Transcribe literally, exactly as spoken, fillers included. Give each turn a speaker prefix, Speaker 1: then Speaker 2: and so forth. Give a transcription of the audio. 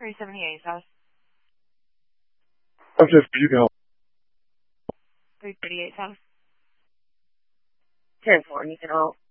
Speaker 1: three seventy-eight, South.
Speaker 2: I'm just, you can help.
Speaker 1: three thirty-eight, South.
Speaker 3: ten four, you can help.